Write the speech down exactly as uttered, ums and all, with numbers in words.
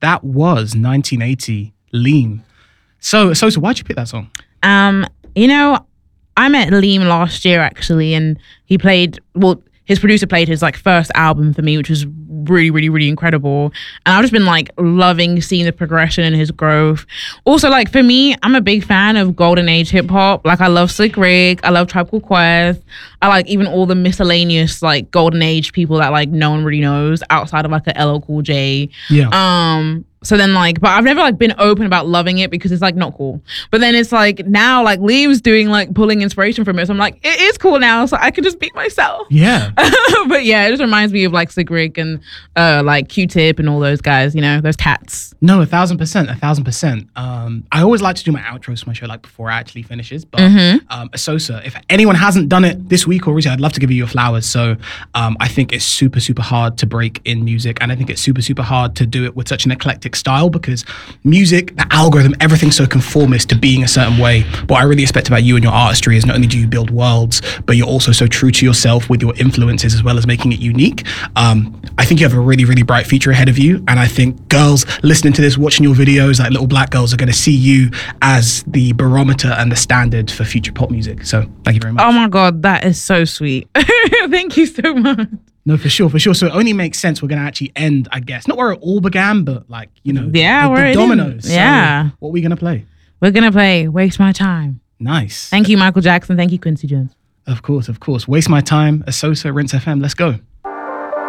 that was nineteen eighty, Lean. So, so, so why'd you pick that song? Um, you know, I met Liam last year actually, and he played, well, his producer played his like first album for me, which was really, really, really incredible. And I've just been like loving seeing the progression and his growth. Also, like for me, I'm a big fan of golden age hip hop. Like I love Slick Rick, I love Tribe Called Quest. I like even all the miscellaneous like golden age people that like no one really knows outside of like a L L Cool J. Yeah. Um. So then like, but I've never like been open about loving it because it's like not cool. But then it's like now like Liam's doing like pulling inspiration from it. So I'm like, it is cool now. So I can just be myself. Yeah. But yeah, it just reminds me of like Slick Rick and uh, like Q-Tip and all those guys, you know, those cats. No, a thousand percent, a thousand percent. Um, I always like to do my outros for my show like before it actually finishes. But Mm-hmm. um, Asosa, if anyone hasn't done it this week or recently, I'd love to give you your flowers. So um, I think it's super, super hard to break in music. And I think it's super, super hard to do it with such an eclectic style because music, the algorithm, everything's so conformist to being a certain way. What I really respect about you and your artistry is not only do you build worlds, but you're also so true to yourself with your influences as well as making it unique. Um, I think you have a really, really bright future ahead of you. And I think girls listening to this, watching your videos, like little black girls, are going to see you as the barometer and the standard for future pop music. So thank you very much. Oh my God, that is so sweet. Thank you so much. No, for sure, for sure. So it only makes sense we're going to actually end, I guess, not where it all began, but like, you know, Yeah, the, where the it dominoes. is. Yeah. So what are we going to play? We're going to play Waste My Time. Nice. Thank you, Michael Jackson. Thank you, Quincy Jones. Of course, of course. Waste My Time, Asosa, Rinse F M. Let's go.